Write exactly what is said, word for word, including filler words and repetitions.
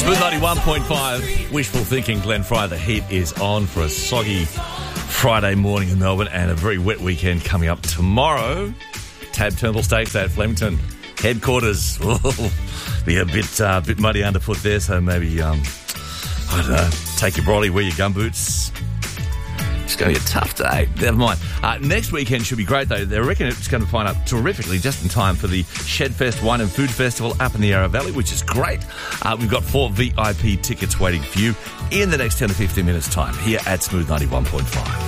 Smooth ninety-one point five, wishful thinking, Glenn Fry. The heat is on for a soggy Friday morning in Melbourne and a very wet weekend coming up tomorrow. Tab Turnbull Stakes Day at Flemington. Headquarters. Be a bit uh, bit muddy underfoot there, so maybe, um, I don't know, take your brolly, wear your gumboots. It's going to be a tough day. Never mind. Uh, next weekend should be great, though. They reckon it's going to find up terrifically just in time for the Shedfest Wine and Food Festival up in the Yarra Valley, which is great. Uh, we've got four V I P tickets waiting for you in the next ten to fifteen minutes' time here at Smooth ninety-one point five.